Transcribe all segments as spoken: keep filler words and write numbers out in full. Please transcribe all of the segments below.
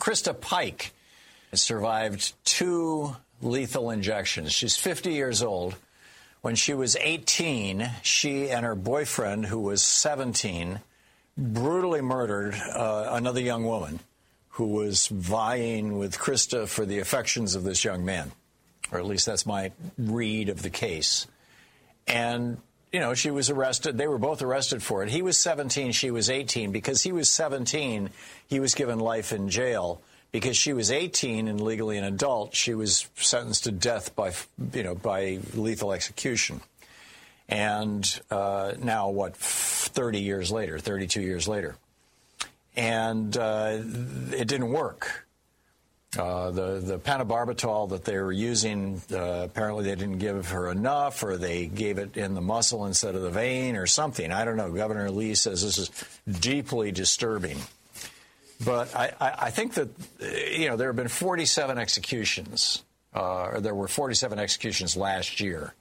Krista Pike survived two lethal injections. She's fifty years old. When she was eighteen, she and her boyfriend, who was seventeen, brutally murdered uh, another young woman who was vying with Krista for the affections of this young man. Or at least that's my read of the case. And, you know, she was arrested. They were both arrested for it. He was seventeen, she was eighteen. Because he was seventeen, he was given life in jail. Because she was eighteen and legally an adult, she was sentenced to death by, you know, by lethal execution. And uh, now, what, thirty years later, thirty-two years later. And uh, it didn't work. Uh, the, the pentobarbital that they were using, uh, apparently they didn't give her enough, or they gave it in the muscle instead of the vein or something. I don't know. Governor Lee says this is deeply disturbing. But I, I, I think that, you know, there have been forty-seven executions, uh, or there were forty-seven executions last year,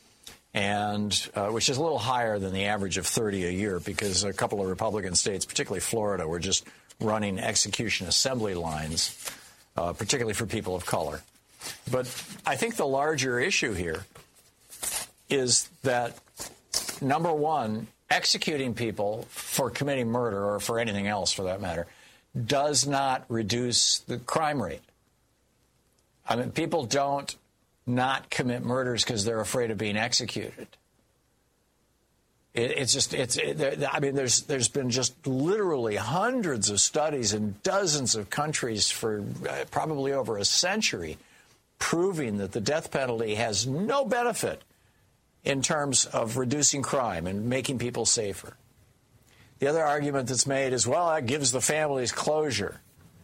and uh, which is a little higher than the average of thirty a year, because a couple of Republican states, particularly Florida, were just running execution assembly lines, uh, particularly for people of color. But I think the larger issue here is that, number one, executing people for committing murder, or for anything else for that matter, does not reduce the crime rate. I mean, people don't not commit murders because they're afraid of being executed. It, it's just, it's, it, I mean, there's there's been just literally hundreds of studies in dozens of countries for uh, probably over a century proving that the death penalty has no benefit in terms of reducing crime and making people safer. The other argument that's made is, well, that gives the families closure.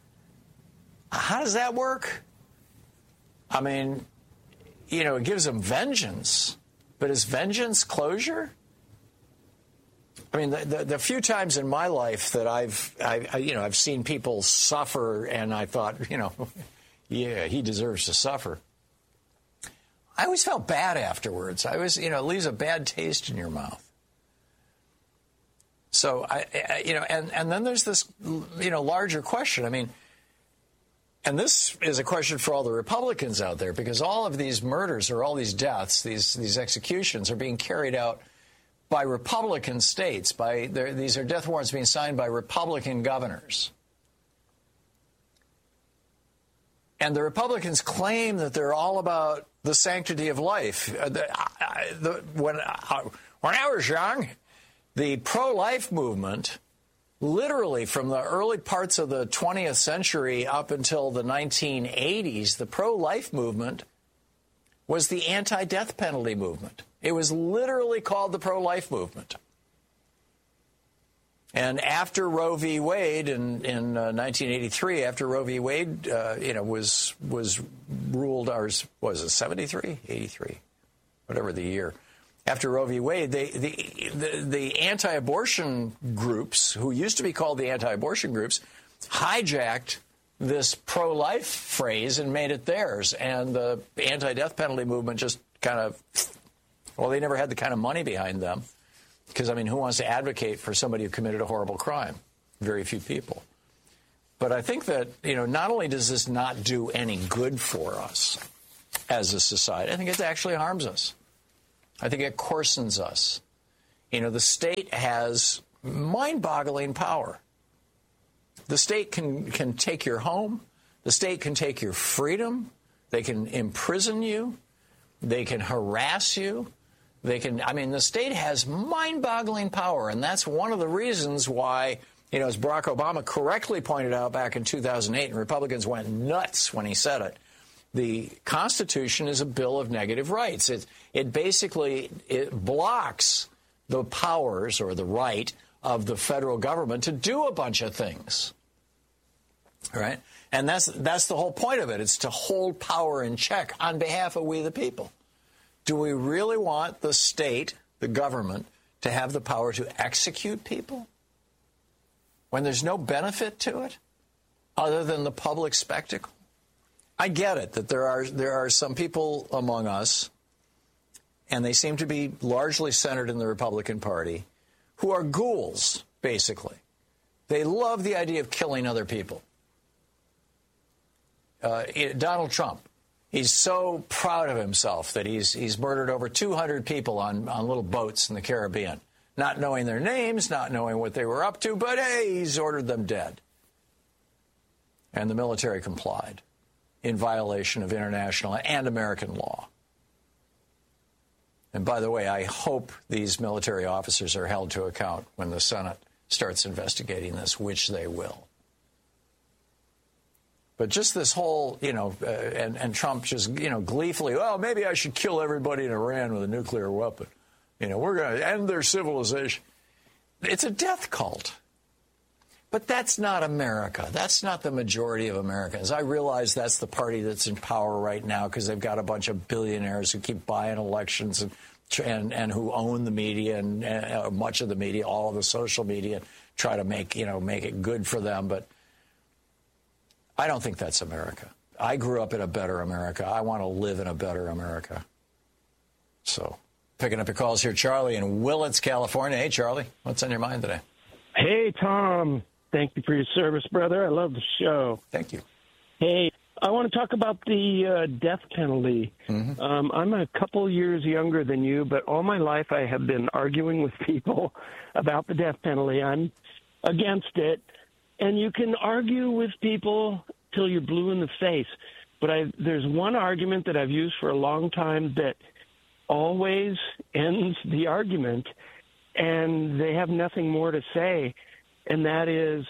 How does that work? I mean, you know, it gives them vengeance, but is vengeance closure? I mean, the, the, the few times in my life that I've, I, I, you know, I've seen people suffer, and I thought, you know, yeah, he deserves to suffer. I always felt bad afterwards. I was, you know, it leaves a bad taste in your mouth. So, I, I, you know, and, and then there's this, you know, larger question. I mean, and this is a question for all the Republicans out there, because all of these murders or all these deaths, these these executions are being carried out by Republican states. By these are death warrants being signed by Republican governors. And the Republicans claim that they're all about the sanctity of life. Uh, the, I, the, when, I, when I was young, the pro-life movement, literally from the early parts of the twentieth century up until the nineteen eighties, the pro-life movement was the anti-death penalty movement. It was literally called the pro-life movement. And after Roe v. Wade in, in uh, nineteen eighty-three, after Roe v. Wade, uh, you know, was was ruled, or was it seventy-three, eighty-three, whatever the year. After Roe v. Wade, they, the, the, the anti-abortion groups, who used to be called the anti-abortion groups, hijacked this pro-life phrase and made it theirs. And the anti-death penalty movement just kind of, well, they never had the kind of money behind them. Because, I mean, who wants to advocate for somebody who committed a horrible crime? Very few people. But I think that, you know, not only does this not do any good for us as a society, I think it actually harms us. I think it coarsens us. You know, the state has mind-boggling power. The state can, can take your home. The state can take your freedom. They can imprison you. They can harass you. They can, I mean, the state has mind-boggling power, and that's one of the reasons why, you know, as Barack Obama correctly pointed out back in two thousand eight, and Republicans went nuts when he said it, the Constitution is a bill of negative rights. It, it basically it blocks the powers or the right of the federal government to do a bunch of things, right? And that's that's the whole point of it. It's to hold power in check on behalf of we the people. Do we really want the state, the government, to have the power to execute people when there's no benefit to it other than the public spectacle? I get it that there are there are some people among us, and they seem to be largely centered in the Republican Party, who are ghouls, basically. They love the idea of killing other people. uh, Donald Trump. He's so proud of himself that he's he's murdered over two hundred people on, on little boats in the Caribbean, not knowing their names, not knowing what they were up to, but hey, he's ordered them dead. And the military complied in violation of international and American law. And by the way, I hope these military officers are held to account when the Senate starts investigating this, which they will. But just this whole, you know, uh, and, and Trump just, you know, gleefully, well, maybe I should kill everybody in Iran with a nuclear weapon. You know, we're going to end their civilization. It's a death cult. But that's not America. That's not the majority of Americans. I realize that's the party that's in power right now because they've got a bunch of billionaires who keep buying elections and and, and who own the media and uh, much of the media, all of the social media, try to make, you know, make it good for them. But I don't think that's America. I grew up in a better America. I want to live in a better America. So, picking up your calls here, Charlie in Willits, California. Hey, Charlie, what's on your mind today? Hey, Tom. Thank you for your service, brother. I love the show. Thank you. Hey, I want to talk about the uh, death penalty. Mm-hmm. Um, I'm a couple years younger than you, but all my life I have been arguing with people about the death penalty. I'm against it. And you can argue with people till you're blue in the face. But I, there's one argument that I've used for a long time that always ends the argument, and they have nothing more to say. And that is,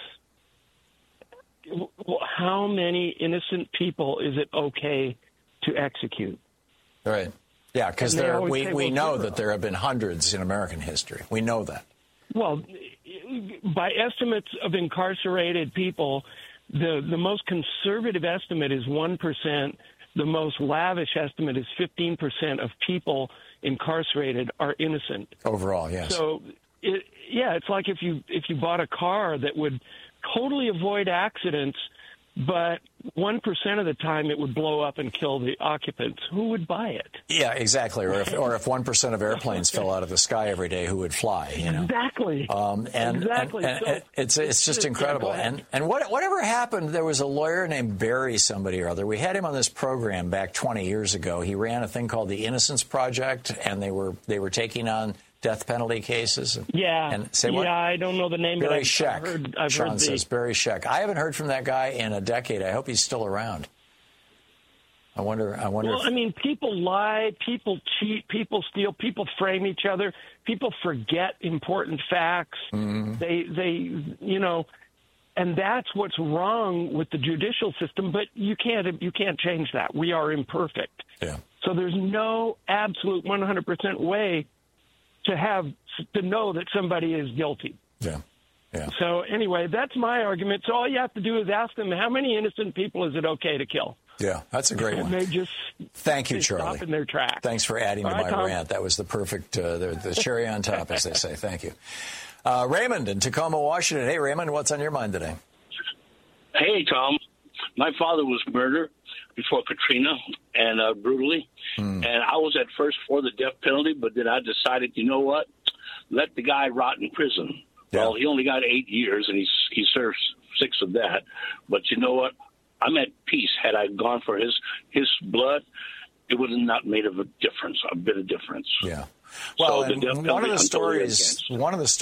how many innocent people is it okay to execute? Right. Yeah, because we, say, we well, know zero. that there have been hundreds in American history. We know that. Well, by estimates of incarcerated people, the, the most conservative estimate is one percent. The most lavish estimate is fifteen percent of people incarcerated are innocent. Overall, yes. So, it, yeah, it's like if you if you bought a car that would totally avoid accidents, but one percent of the time it would blow up and kill the occupants. Who would buy it? Yeah, exactly. Or if, or if one percent of airplanes fell out of the sky every day, who would fly? You know? Exactly. Um, and, exactly. And, and, so, it's it's just incredible. Yeah, and and what whatever happened, there was a lawyer named Barry somebody or other. We had him on this program back twenty years ago. He ran a thing called the Innocence Project, and they were they were taking on death penalty cases. Yeah. And say yeah, what? I don't know the name. Barry but I've, Scheck. I've heard, I've Sean heard the... says Barry Scheck. I haven't heard from that guy in a decade. I hope he's still around. I wonder. I wonder. Well, if... I mean, people lie, people cheat, people steal, people frame each other, people forget important facts. Mm-hmm. They, they, you know, and that's what's wrong with the judicial system. But you can't, you can't change that. We are imperfect. Yeah. So there's no absolute one hundred percent way to have to know that somebody is guilty. Yeah. Yeah. So anyway, that's my argument. So all you have to do is ask them, how many innocent people is it okay to kill? Yeah, that's a great and one. They just Thank you, they Charlie. Stop in their tracks. Thanks for adding all to right, my Tom. rant. That was the perfect, uh, the, the cherry on top, as they say. Thank you. Uh, Raymond in Tacoma, Washington. Hey, Raymond, what's on your mind today? Hey, Tom. My father was murdered before Katrina, and uh, brutally. Mm. And I was at first for the death penalty, but then I decided, you know what? Let the guy rot in prison. Yeah. Well, he only got eight years, and he's, he served six of that. But you know what? I'm at peace. Had I gone for his his blood, it would have not made of a difference, a bit of difference. Yeah. Well, so and one of the stories, one of the